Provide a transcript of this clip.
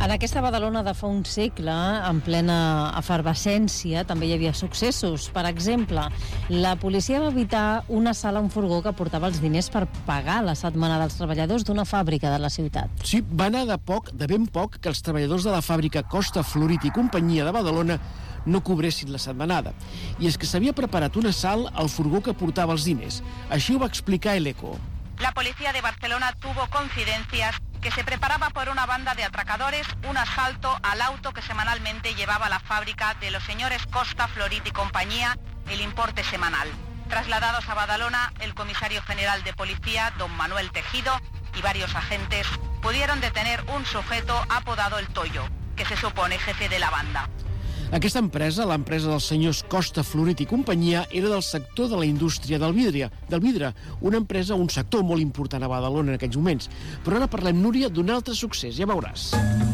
En aquesta Badalona de fa un segle, en plena efervescència, també hi havia successos. Per exemple, la policia va evitar un assalt a un furgó que portava els diners per pagar la setmana dels treballadors d'una fàbrica de la ciutat. Sí, va anar de ben poc que els treballadors de la fàbrica Costa Florit i companyia de Badalona no cobressin la setmanada. I és que s'havia preparat un assalt al furgó que portava els diners. Així ho va explicar l'Eco. La policía de Barcelona tuvo coincidencias que se preparaba por una banda de atracadores un asalto al auto que semanalmente llevaba a la fábrica de los señores Costa, Florit y compañía el importe semanal. Trasladados a Badalona, el comisario general de policía, don Manuel Tejido, y varios agentes pudieron detener un sujeto apodado El Toyo, que se supone jefe de la banda. Aquesta empresa, l'empresa dels senyors Costa, Florit i companyia, era del sector de la indústria del vidre, una empresa, un sector molt important a Badalona en aquells moments. Però ara parlem, Núria, d'un altre succés, ja veuràs.